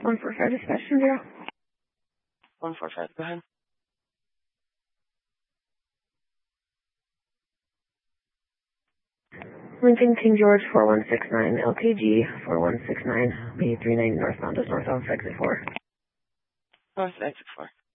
145 dispatch 0. 145, go ahead. Lincoln King George 4169, LKG 4169, B39 northbound is north off exit 4. North exit 4.